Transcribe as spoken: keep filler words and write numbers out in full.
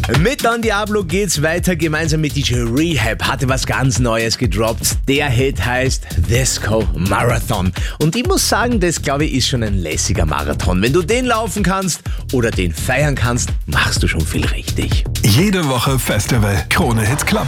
Mit Don Diablo geht's weiter. Gemeinsam mit D J Rehab hatte was ganz Neues gedroppt. Der Hit heißt Disco Marathon. Und ich muss sagen, das glaube ich ist schon ein lässiger Marathon. Wenn du den laufen kannst oder den feiern kannst, machst du schon viel richtig. Jede Woche Festival Krone Hit Club.